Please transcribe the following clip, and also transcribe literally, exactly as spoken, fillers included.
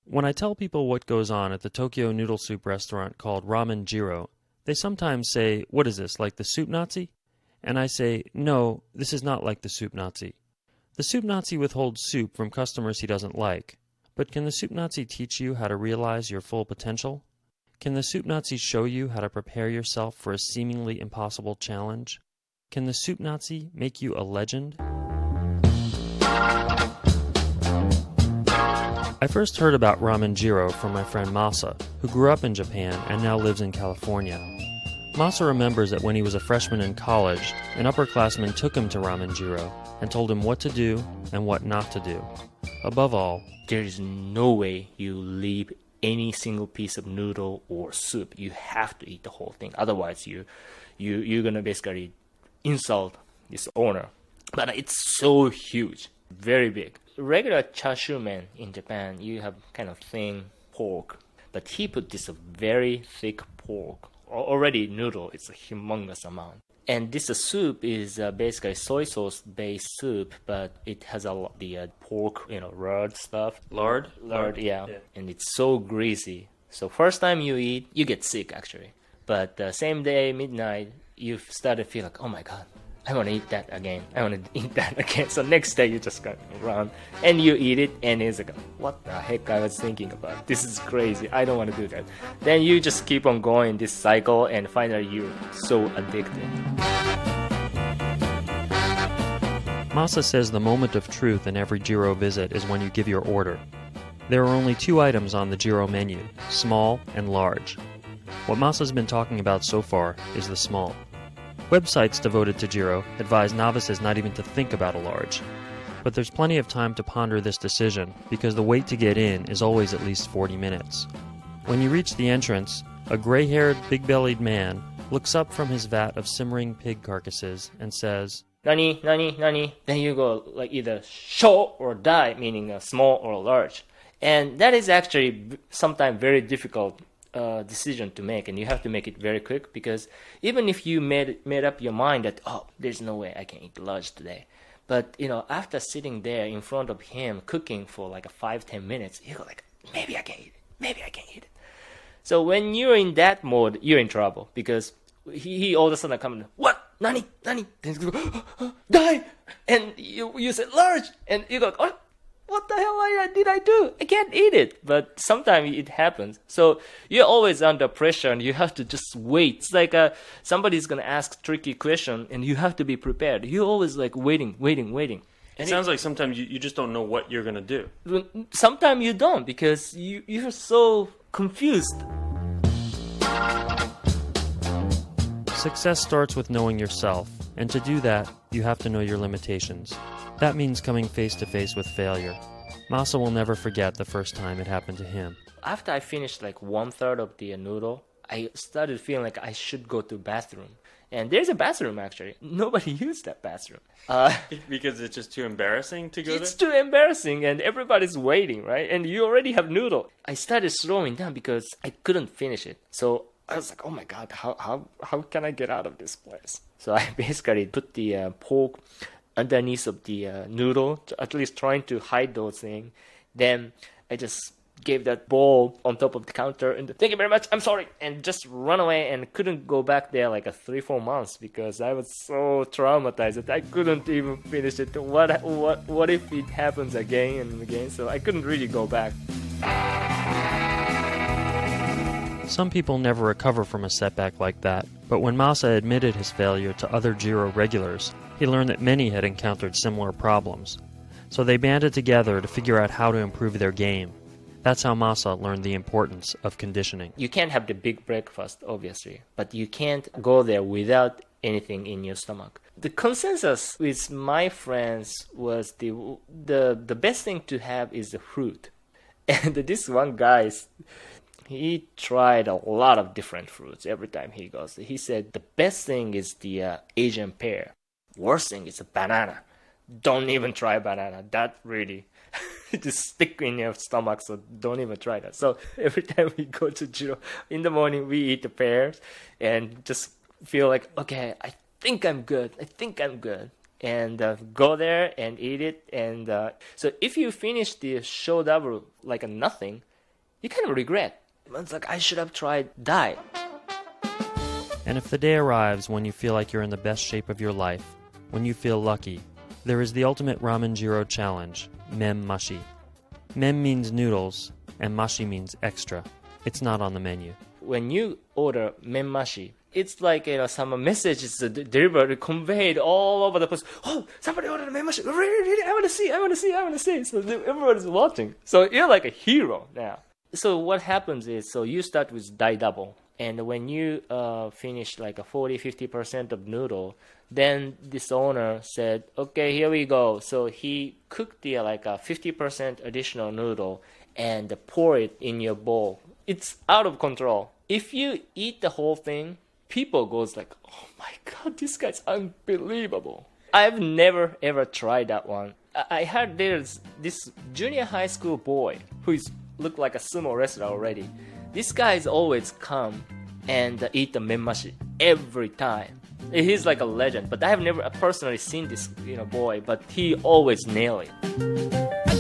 When I tell people what goes on at the Tokyo noodle soup restaurant called Ramen Jiro, they sometimes say, "What is this, like the soup Nazi?" And I say, "No, this is not like the soup Nazi." The soup Nazi withholds soup from customers he doesn't like. But can the soup Nazi teach you how to realize your full potential? Can the soup Nazi show you how to prepare yourself for a seemingly impossible challenge? Can the soup Nazi make you a legend? I first heard about Ramen Jiro from my friend Masa, who grew up in Japan and now lives in California. Masa remembers that when he was a freshman in college, an upperclassman took him to Ramen Jiro and told him what to do and what not to do. Above all, there is no way you leave any single piece of noodle or soup. You have to eat the whole thing. Otherwise, you, you, you're going to basically insult this owner. But it's so huge, very big. Regular chashu men in Japan, you have kind of thin pork. But he put this very thick pork. Already noodle, it's a humongous amount. And this uh, soup is uh, basically soy sauce based soup, but it has a lot the uh, pork, you know, lard stuff. Lard? Lard, yeah. yeah. And it's so greasy. So first time you eat, you get sick actually. But uh, same day, midnight, you start to feel like, oh my god, I want to eat that again. I want to eat that again. So next day you just go around and you eat it and it's like, what the heck I was thinking about? This is crazy. I don't want to do that. Then you just keep on going this cycle and finally you're so addicted. Masa says the moment of truth in every Jiro visit is when you give your order. There are only two items on the Jiro menu, small and large. What Masa's been talking about so far is the small. Websites devoted to Jiro advise novices not even to think about a large. But there's plenty of time to ponder this decision because the wait to get in is always at least forty minutes. When you reach the entrance, a gray-haired, big-bellied man looks up from his vat of simmering pig carcasses and says, Nani, nani, nani. Then you go like either sho or dai, meaning a small or large. And that is actually sometimes very difficult Uh, decision to make, and you have to make it very quick because even if you made made up your mind that oh there's no way I can eat large today, but you know after sitting there in front of him cooking for like a five ten minutes you go like maybe I can eat it, maybe I can eat it. So when you're in that mode you're in trouble because he, he all of a sudden comes, what nani nani, then you go die, and you you said large and you go oh what the hell did I do? I can't eat it. But sometimes it happens. So you're always under pressure and you have to just wait. It's like uh, somebody's going to ask a tricky question and you have to be prepared. You're always like waiting, waiting, waiting. And it sounds it, like sometimes you, you just don't know what you're going to do. Sometimes you don't because you, you're so confused. Success starts with knowing yourself. And to do that, you have to know your limitations. That means coming face to face with failure. Masa will never forget the first time it happened to him. After I finished like one third of the noodle, I started feeling like I should go to bathroom. And there's a bathroom actually. Nobody used that bathroom. Uh, because it's just too embarrassing to go it's there? It's too embarrassing and everybody's waiting, right? And you already have noodle. I started slowing down because I couldn't finish it. So I was like, oh my god, how how how can I get out of this place? So I basically put the uh, pork underneath of the uh, noodle, at least trying to hide those things. Then I just gave that bowl on top of the counter and thank you very much, I'm sorry, and just run away and couldn't go back there like a three, four months because I was so traumatized that I couldn't even finish it. What what what if it happens again and again? So I couldn't really go back. Some people never recover from a setback like that, but when Masa admitted his failure to other Jiro regulars, he learned that many had encountered similar problems. So they banded together to figure out how to improve their game. That's how Masa learned the importance of conditioning. You can't have the big breakfast, obviously, but you can't go there without anything in your stomach. The consensus with my friends was the the the best thing to have is the fruit. And this one guy, he tried a lot of different fruits every time he goes. He said the best thing is the uh, Asian pear. Worst thing is a banana. Don't even try banana. That really just stick in your stomach, so don't even try that. So every time we go to Jiro, in the morning we eat the pears and just feel like, okay, I think I'm good. I think I'm good. And uh, go there and eat it. And uh, so if you finish the shodabu like a nothing, you kind of regret. It's like, I should have tried dai. And if the day arrives when you feel like you're in the best shape of your life, when you feel lucky, there is the ultimate Ramen Jiro challenge, Mem Mashi. Mem means noodles, and mashi means extra. It's not on the menu. When you order menmashi, it's like, you know, some messages delivered, conveyed all over the place. Oh, somebody ordered menmashi. Really, really, I want to see, I want to see, I want to see. So everybody's watching. So you're like a hero now. So what happens is, so you start with dai double. And when you uh, finish like a forty, fifty percent of noodle, then this owner said, okay, here we go. So he cooked the like a fifty percent additional noodle and pour it in your bowl. It's out of control. If you eat the whole thing, people goes like, oh my god, this guy's unbelievable. I've never ever tried that one. I, I heard there's this junior high school boy who is looked like a sumo wrestler already. This guy's always come and uh, eat the menmashi every time. He's like a legend, but I have never personally seen this, you know, boy, but he always nail it.